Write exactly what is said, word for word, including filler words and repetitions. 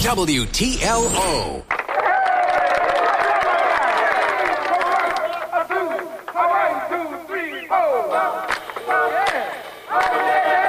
W T L O. One, two, three, four. Yeah.